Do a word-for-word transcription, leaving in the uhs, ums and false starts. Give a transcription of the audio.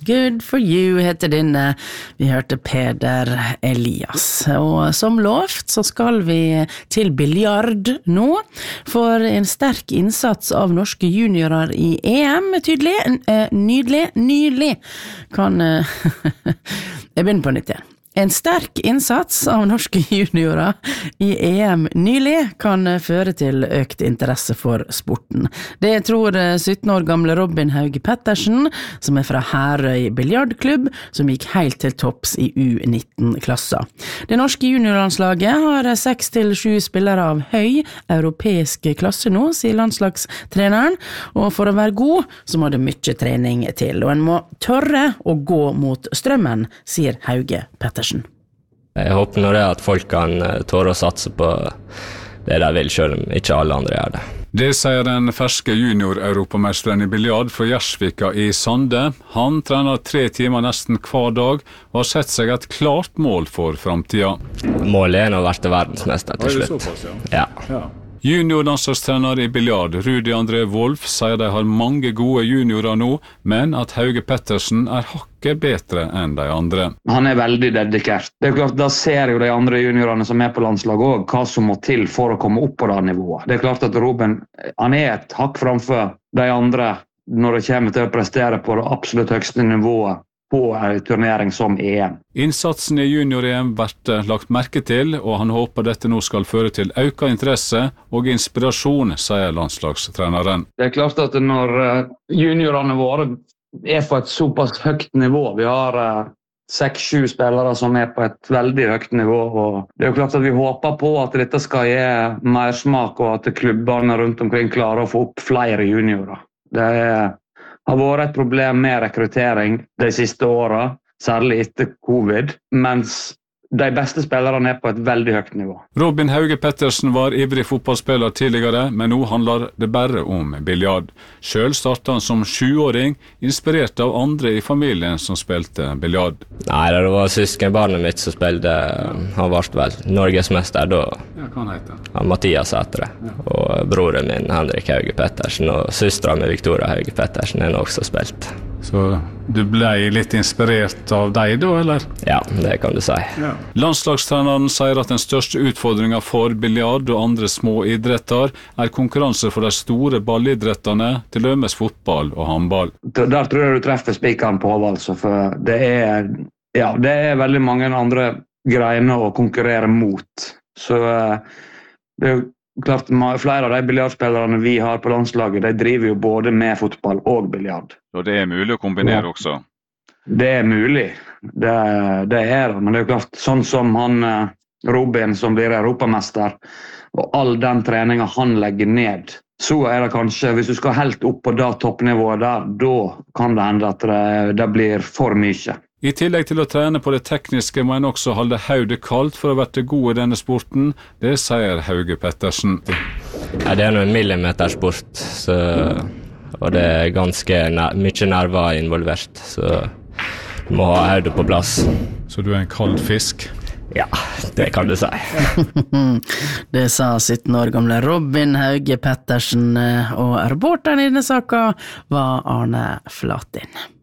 Good for you heter denne. Vi hørte Peder Elias. Og som lovt så skal vi til biljard nå, for en sterk innsats av norske juniorer i E M, tydelig, nydelig, nydelig, kan, jeg begynner på nytt igjen. En sterk innsats av norske juniorer i E M nylig kan føre til økt interesse for sporten. Det tror sytten år gamle Robin Hauge Pettersen, som er fra Herøy biljardklubb, som gikk helt til topps i U nitten-klassa. Det norske juniorlandslaget har seks til sju spillere av høy europeisk klasse nå, sier landslagstreneren, og for å være god så må det mye trening til, og en må tørre å gå mot strømmen, sier Hauge Pettersen. Jeg håper nå det at folk kan tåre å satse på det de vil, selv om ikke alle andre gjør det. Det sier den ferske junior-europamesteren i biljard fra Gjersvika i Sande. Han trener tre timer nesten hver dag og har sett seg et klart mål for fremtiden. Målet er nå å være verdensmester til slutt. Såpass, ja. Ja. Ja. Junior-landslagstrener i biljard Rudi André Wolf sier de har mange gode juniorer nå, men at Hauge Pettersen er hakket bedre enn de andre. Han er veldig dedikert. Det er klart, da ser jo de andre juniorene som er på landslaget også, hva som må til for å komme opp på det nivået. Det er klart at Robin, han er et hakk framfor de andre når det kommer til å prestere på det absolutt høyeste nivået på en turnering som E M. Innsatsen i junior-E M blir lagt merke til, og han håper dette nå skal føre til økt interesse og inspirasjon, sier landslagstreneren. Det er klart at når juniorene våre er på et såpass høyt nivå, vi har seks sju spillere som er på et veldig høyt nivå, og det er jo klart at vi håper på at dette skal gi mer smak, og at klubbene rundt omkring klarer å få opp flere juniorer. Det er har vært et problem med rekruttering de siste årene, særlig etter covid, mens de beste spillerne er på et veldig høyt nivå. Robin Hauge Pettersen var ivrig fotballspiller tidligere, men nå handler det bare om biljard. Selv startet han som sjuåring, inspirert av andre i familien som spilte biljard. Nei, det var søskenbarnet mitt som spilte, han var vel norgesmester da. Ja, hva han heter? Han Mathias heter det. Ja. Og broren min Henrik Hauge Pettersen, og søsteren med Victoria Hauge Pettersen er også spilt. Så du ble litt inspirert av deg da, eller? Ja, det kan du si. Ja. Landslagstreneren sier at den største utfordringen for biljard og andre små idretter er konkurranse for de store ballidrettene, til dømes fotball og håndball. Der tror jeg du treffer spikeren på hodet, altså, for det er, ja, det er veldig mange andre greiner å konkurrere mot. Så det er jo klart, flere av de biljardspillerne vi har på landslaget, de driver jo både med fotball og biljard. Og det er mulig å kombinere ja. Også? Det er mulig. Det, det er det, men det er jo klart, sånn som han Robin som blir europamester, og all den treningen han legger ned, så er det kanskje, hvis du skal helt opp på det toppnivået der, da kan det hende at det, det blir for mye. I tillegg til å trene på det tekniske må en også holde hodet kaldt for å være god i denne sporten, det sier Hauge Pettersen. Ja, det er noe en millimetersport, så, og det er ganske ner- mye nerver involvert, så du må ha hodet på plass. Så du er en kald fisk? Ja, det kan du si. Det sa sytten år gamle Robin Hauge Pettersen, og reporteren i denne saken var Arne Flatin.